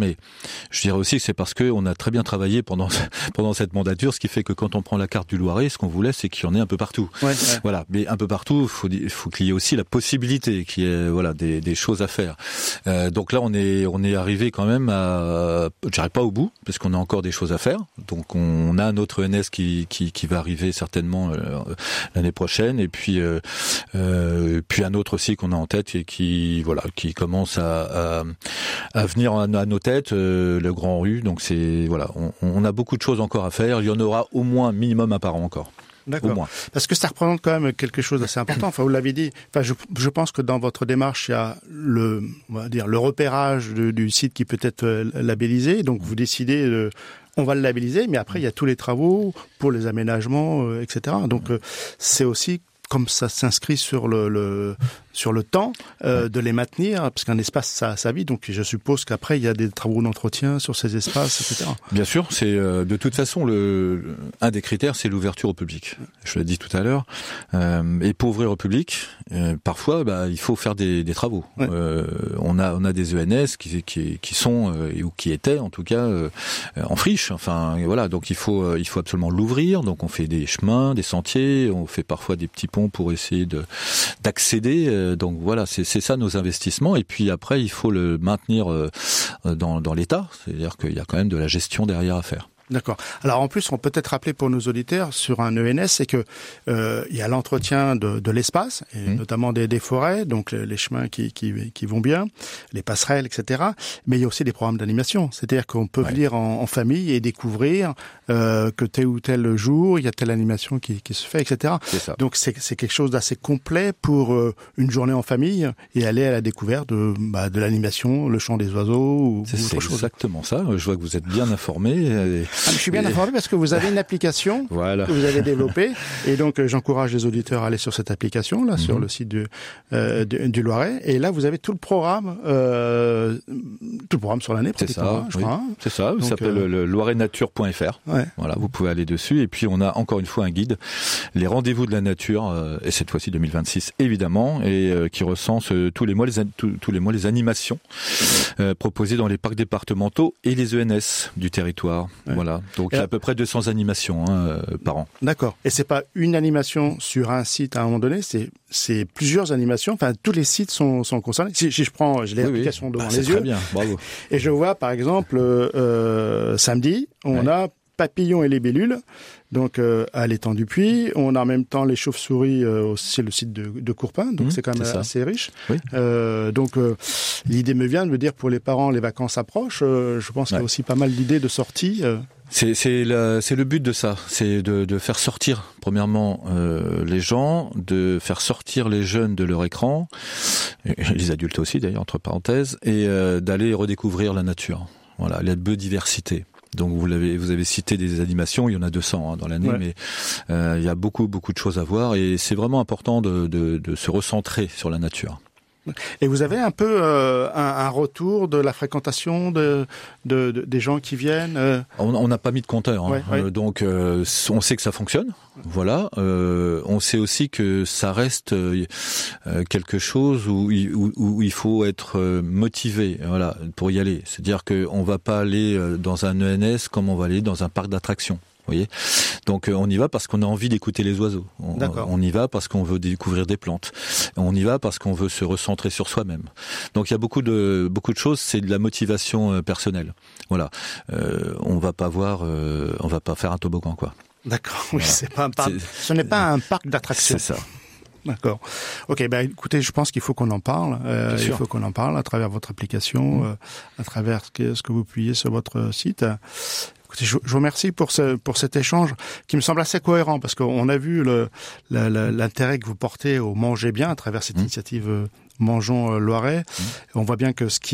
mais je dirais aussi que c'est parce qu'on a très bien travaillé pendant cette mandature, ce qui fait que quand on prend la carte du Loiret, ce qu'on voulait, c'est qu'il y en ait un peu partout. Ouais. Voilà, mais un peu partout, il faut qu'il y ait aussi la possibilité qu'il y ait des choses à faire. Donc là, on est arrivé quand même je dirais pas au bout, parce qu'on a encore des choses à faire. Donc on a notre ENS qui va arriver certainement l'année prochaine, et puis un autre aussi qu'on a en tête et qui commence à venir à nos têtes, le Grand Rue. Donc on a beaucoup de choses encore à faire. Il y en aura au moins minimum un par an encore. D'accord. Au moins. Parce que ça représente quand même quelque chose d'assez important. Enfin, vous l'avez dit. Enfin, je pense que dans votre démarche, il y a le repérage du site qui peut être labellisé. Donc, vous décidez on va le labelliser, mais après, il y a tous les travaux pour les aménagements, etc. Donc, c'est aussi comme ça s'inscrit sur le temps de les maintenir, parce qu'un espace ça a sa vie, donc je suppose qu'après il y a des travaux d'entretien sur ces espaces, etc. Bien sûr, c'est de toute façon un des critères, c'est l'ouverture au public. Je l'ai dit tout à l'heure. Et pour ouvrir au public, parfois il faut faire des travaux. Ouais. On a des ENS qui sont ou qui étaient en tout cas en friche. Enfin voilà, donc il faut absolument l'ouvrir. Donc on fait des chemins, des sentiers, on fait parfois des petits ponts pour essayer d'accéder. Donc voilà, c'est ça nos investissements. Et puis après, il faut le maintenir dans l'état. C'est-à-dire qu'il y a quand même de la gestion derrière à faire. D'accord. Alors en plus, on peut peut-être rappeler pour nos auditeurs sur un ENS, c'est que il y a l'entretien de l'espace, et notamment des forêts, donc les chemins qui vont bien, les passerelles, etc. Mais il y a aussi des programmes d'animation. C'est-à-dire qu'on peut venir en famille et découvrir que tel ou tel jour, il y a telle animation qui se fait, etc. C'est ça. Donc c'est quelque chose d'assez complet pour une journée en famille et aller à la découverte de l'animation, le chant des oiseaux ou autre chose. C'est exactement ça. Je vois que vous êtes bien informé. Je suis bien informé parce que vous avez une application que vous avez développée, et donc j'encourage les auditeurs à aller sur cette application là, sur le site du Loiret, et là vous avez tout le programme sur l'année. C'est ça, je crois. C'est ça. Ça s'appelle le loiretnature.fr. Ouais. Voilà, vous pouvez aller dessus, et puis on a encore une fois un guide, les rendez-vous de la nature, et cette fois-ci 2026 évidemment, et qui recense tous les mois les animations proposées dans les parcs départementaux et les ENS du territoire. Ouais. Voilà. Donc il y a à peu près 200 animations par an. D'accord. Et c'est pas une animation sur un site à un moment donné, c'est plusieurs animations. Enfin, tous les sites sont concernés. Si j'ai l'application devant les yeux. Très bien. Bravo. Et je vois par exemple samedi, on a Papillon et les Libellules. Donc à l'étang du Puy, on a en même temps les chauves-souris, c'est le site de Courpin, donc c'est quand même assez riche. Oui. Donc l'idée me vient de me dire, pour les parents, les vacances approchent. Je pense qu'il y a aussi pas mal d'idées de sorties. C'est le but de ça, c'est de faire sortir premièrement les gens, de faire sortir les jeunes de leur écran, et les adultes aussi d'ailleurs entre parenthèses, et d'aller redécouvrir la nature. Voilà, la biodiversité. Donc vous avez cité des animations, il y en a 200 dans l'année, mais il y a beaucoup de choses à voir, et c'est vraiment important de se recentrer sur la nature. Et vous avez un peu un retour de la fréquentation des gens qui viennent On n'a pas mis de compteur, donc on sait que ça fonctionne. Voilà, on sait aussi que ça reste quelque chose où il faut être motivé, voilà, pour y aller. C'est-à-dire qu'on va pas aller dans un ENS comme on va aller dans un parc d'attractions. Vous voyez, donc on y va parce qu'on a envie d'écouter les oiseaux. On y va parce qu'on veut découvrir des plantes. On y va parce qu'on veut se recentrer sur soi-même. Donc il y a beaucoup de choses. C'est de la motivation personnelle. Voilà, on va pas faire un toboggan, quoi. D'accord. Oui, voilà. Ce n'est pas un parc d'attractions. C'est ça. D'accord. Ok, écoutez, je pense qu'il faut qu'on en parle. Il faut qu'on en parle à travers votre application, à travers ce que vous publiez sur votre site. Écoutez, je vous remercie pour cet échange qui me semble assez cohérent, parce qu'on a vu l'intérêt que vous portez au manger bien à travers cette initiative Mangeons Loiret. On voit bien que ce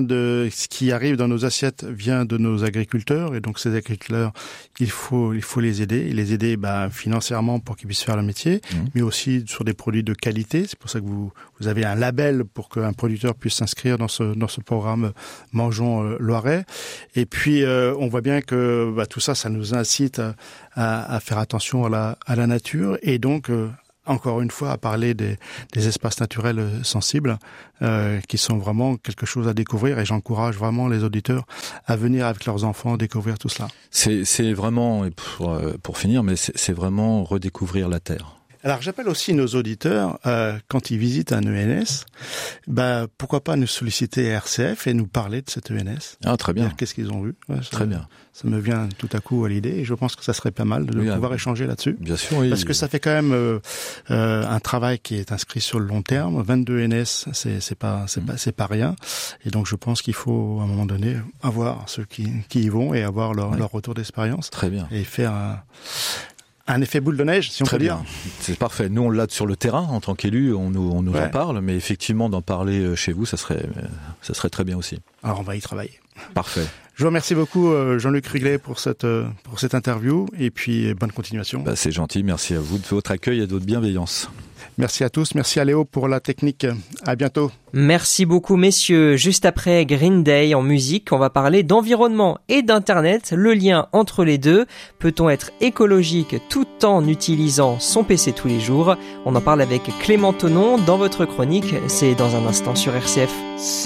qui arrive dans nos assiettes vient de nos agriculteurs, et donc ces agriculteurs, il faut les aider, financièrement pour qu'ils puissent faire le métier, mais aussi sur des produits de qualité. C'est pour ça que vous avez un label pour qu'un producteur puisse s'inscrire dans ce programme Mangeons Loiret. Et puis on voit bien que tout ça nous incite à faire attention à la nature, et donc encore une fois, à parler des espaces naturels sensibles, qui sont vraiment quelque chose à découvrir, et j'encourage vraiment les auditeurs à venir avec leurs enfants découvrir tout cela. C'est vraiment, et pour finir, mais c'est vraiment redécouvrir la Terre. Alors j'appelle aussi nos auditeurs, quand ils visitent un ENS, pourquoi pas nous solliciter RCF et nous parler de cet ENS. Ah, très bien. Qu'est-ce qu'ils ont vu. Très bien. Ça me vient tout à coup à l'idée, et je pense que ça serait pas mal de pouvoir échanger là-dessus. Bien sûr, oui. Parce que ça fait quand même un travail qui est inscrit sur le long terme. 22 ENS, c'est pas rien. Et donc je pense qu'il faut à un moment donné avoir ceux qui y vont et avoir leur retour d'expérience. Très bien. Et faire un effet boule de neige, si on peut dire. C'est parfait. Nous, on l'a sur le terrain en tant qu'élus, on nous en parle, mais effectivement, d'en parler chez vous, ça serait très bien aussi. Alors, on va y travailler. Parfait. Je vous remercie beaucoup, Jean-Luc Ruglet, pour cette interview, et puis bonne continuation. C'est gentil. Merci à vous de votre accueil et de votre bienveillance. Merci à tous. Merci à Léo pour la technique. À bientôt. Merci beaucoup, messieurs. Juste après Green Day en musique, on va parler d'environnement et d'Internet, le lien entre les deux. Peut-on être écologique tout en utilisant son PC tous les jours ? On en parle avec Clément Tonon dans votre chronique. C'est dans un instant sur RCF.